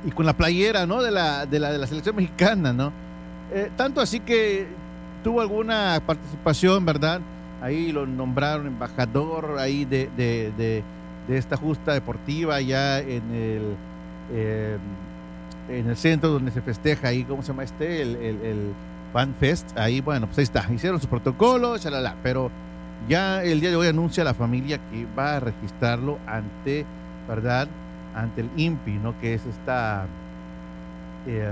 y con la playera, ¿no? De la selección mexicana, ¿no? Tanto así que tuvo alguna participación, ¿verdad? Ahí lo nombraron embajador ahí de esta justa deportiva ya eh, en el centro donde se festeja ahí, ¿cómo se llama el Fan Fest? Ahí, bueno, pues ahí está, hicieron su protocolo, chalala, pero ya el día de hoy anuncia la familia que va a registrarlo ante, ¿verdad? Ante el INPI, ¿no? Que es eh,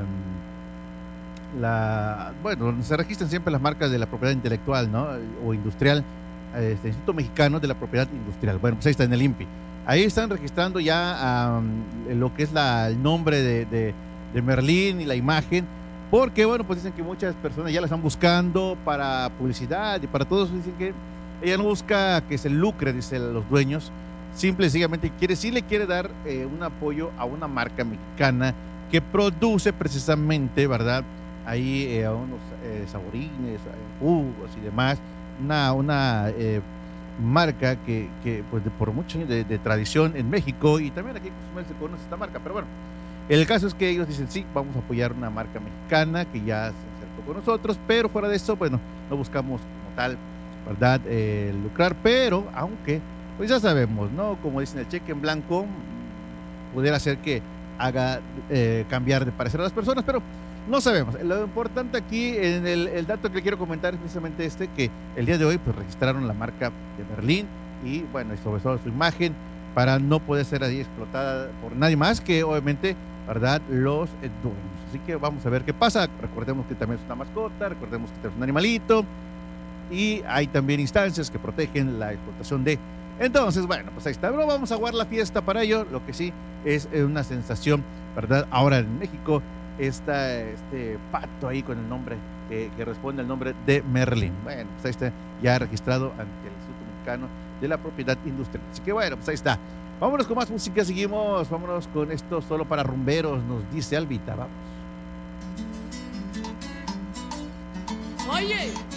bueno, donde se registran siempre las marcas de la propiedad intelectual, ¿no? O industrial, Instituto Mexicano de la Propiedad Industrial. Bueno, pues ahí está en el INPI. Ahí están registrando ya lo que es el nombre de Merlín y la imagen, porque, bueno, pues dicen que muchas personas ya la están buscando para publicidad y para todo eso. Dicen que ella no busca que se lucre, dicen los dueños, simple y sencillamente sí le quiere dar un apoyo a una marca mexicana que produce precisamente, ¿verdad? Ahí a unos saborines, jugos y demás, una marca que pues por muchos años de tradición en México, y también aquí en Cozumel se conoce esta marca, pero bueno, el caso es que ellos dicen sí, vamos a apoyar una marca mexicana que ya se acercó con nosotros, pero fuera de eso, bueno, no buscamos como tal, ¿verdad? Lucrar, pero aunque, pues ya sabemos, ¿no? Como dicen, el cheque en blanco pudiera ser que haga cambiar de parecer a las personas, pero no sabemos. Lo importante aquí, en el dato que le quiero comentar es precisamente que el día de hoy pues registraron la marca de Merlín y bueno, y sobre todo su imagen para no poder ser ahí explotada por nadie más que obviamente, ¿verdad? Los dueños. Así que vamos a ver qué pasa. Recordemos que también es una mascota, recordemos que es un animalito y hay también instancias que protegen la explotación de. Entonces, bueno, pues ahí está. Pero vamos a aguardar la fiesta para ello. Lo que sí es una sensación, ¿verdad? Ahora en México este pato ahí con el nombre que responde al nombre de Merlín. Bueno, pues ahí está ya registrado ante el Instituto Mexicano de la Propiedad Industrial. Así que bueno, pues ahí está. Vámonos con más música, seguimos, vámonos con esto solo para rumberos, nos dice Albita, vamos. Oye.